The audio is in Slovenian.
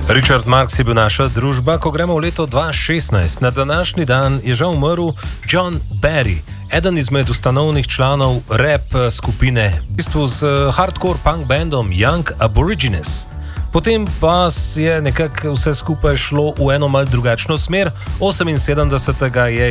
Richard Marx je bil naša družba, ko gremo v leto 2016. Na današnji dan je žal umrl John Barry, eden izmed ustanovnih članov rap skupine, v bistvu z hardcore punk bandom Young Aborigines. Potem pa je nekako vse skupaj šlo v eno malce drugačno smer. 78. je